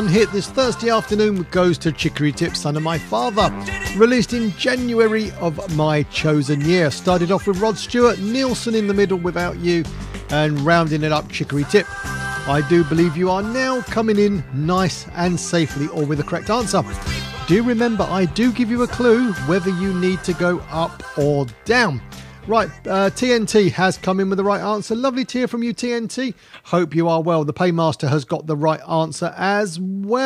Hit this Thursday afternoon goes to Chicory Tip, Son of My Father, released in January of my chosen year. Started off with Rod Stewart, Nielsen in the middle, Without You, and rounding it up, Chicory Tip. I Do Believe You Are Now, coming in nice and safely, or with the correct answer. Do remember, I do give you a clue whether you need to go up or down. Right, TNT has come in with the right answer. Lovely to hear from you, TNT. Hope you are well. The Paymaster has got the right answer as well.